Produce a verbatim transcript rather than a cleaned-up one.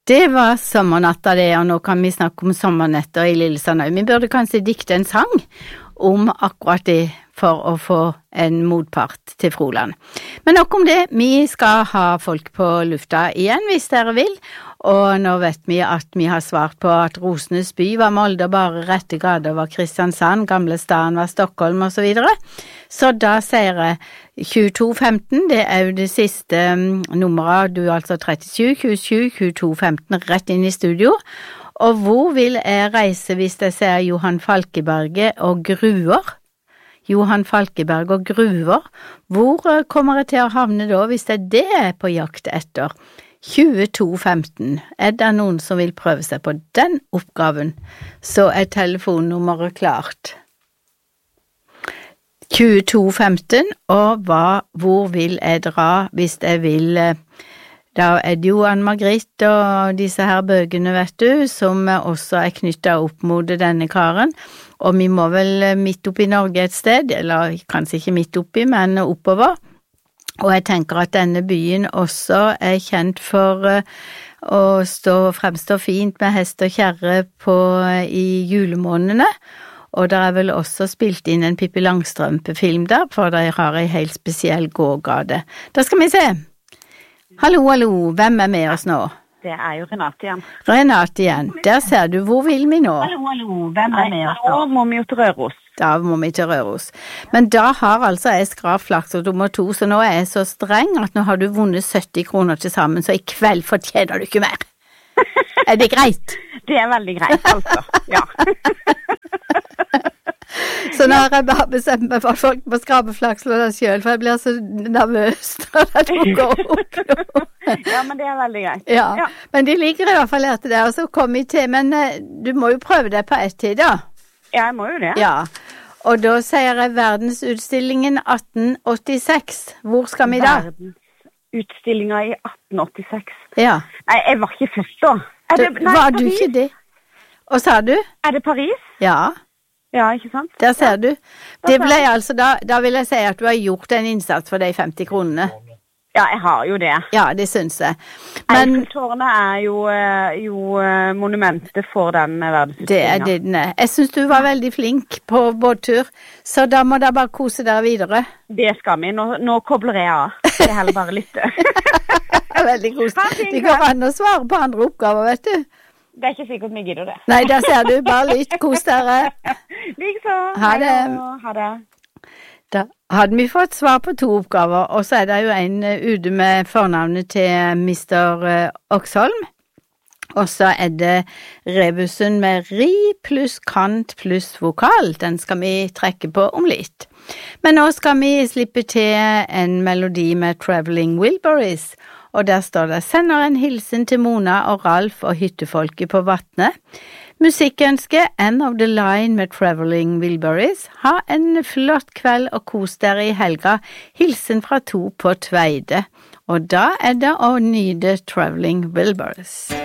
Det var sommernatta det, og nå kan vi snakke om sommernetter i Lillesand. Vi burde kanskje dikte en sang om akkurat det for å få en motpart til Froland. Men nok om det, vi skal ha folk på lufta igjen hvis dere vil, og nå vet vi at vi har svart på at Rosenes by var Molde, bare rette gater var Kristiansand, gamle staden var Stockholm og så videre. Så da sier jeg tjueto femten, det er jo det siste nummeret, du er altså trettisju tjuesju tjueto femten rett inn i studio. Og hvor vil jeg reise hvis jeg ser Johan Falkeberget og Gruer? Johan Falkeberg og Gruver. Hvor kommer jeg til å havne da hvis det er det jeg er på jakt etter? tjueto femten. Er det noen som vil prøve seg på den oppgaven, så er telefonnummeret klart. tjueto femten, og hva, hvor vil jeg dra hvis jeg vil, da er det jo Ann-Margrit og disse her bøkene, vet du, som også er knyttet opp mot denne karen, og vi må vel midt opp i Norge et sted, eller kanskje ikke midt oppi, men oppover. Og jeg tenker at denne byen også er kjent for uh, å stå, fremstå fint med hest og kjerre på, i julemånedene, og det er vel også spilt inn en Pippi Langstrømpe-film der, for de har en helt spesiell gågade. Da skal vi se. Hallo, hallo, hvem er med oss nå? Det er jo Renate igjen. Renate igjen, der ser du, hvor vil vi nå? Hallo, hallo, hvem er med oss nå? Da må vi jo til Røros. Da må vi til Røros. Men da har altså jeg skraflaks og nummer to, så nå er jeg så streng at nå har du vunnet sytti kroner til sammen, så i kveld fortjener du ikke mer. Er det greit? Det er veldig greit, altså. Ja. Så nå har jeg bare bestemt meg for at folk må skrape flakslåda selv, for jeg blir så nervøs når det går opp nå. Ja, men det er veldig greit. Ja, ja. Men de liker i hvert fall her til det, og så kommer vi til, men uh, du må jo prøve det på ett tid da. Ja, jeg må jo det. Ja, og da sier jeg verdensutstillingen atten åttiseks. Hvor skal vi da? Verdensutstillingen i atten åttiseks. Ja. Nei, jeg var ikke først da. Er det, nei, var du Paris? ikke det? Og sa du? Er det Paris? Ja. Ja, ikke sant? Der ser du. Det ble altså, da, da vil jeg si at du har gjort en innsats for de femti kronene. Ja, jeg har jo det. Ja, det synes jeg. Men Eiffeltårnet er jo, jo monumentet for den verdensutstillingen. Det er det den er. Jeg synes du var veldig flink på båttur, så da må dere bare kose dere videre. Det skal vi. Nå, nå kobler jeg av. Det er heller bare lytte. Veldig kos. Det går an å svare på andre oppgaver, vet du. Det er ikke sikkert vi gidder det. Nei, der ser du. Bare lytt. Kos dere. Likså. Ha det. Ha det. Da hadde vi fått svar på to oppgaver, og så er det jo en ute med fornavnet til mister Oksholm, og så er det rebusen med ri pluss kant pluss vokal. Den skal vi trekke på om litt. Men nå skal vi slippe til en melodi med Traveling Wilburys, og der står det «Sender en hilsen til Mona og Ralf og hyttefolket på Vatnet. Musikkønske End of the Line med Traveling Wilburys. Ha en flott kveld og kos dere i helga. Hilsen fra to på Tveide. Og da er det å nyde Traveling Wilburys.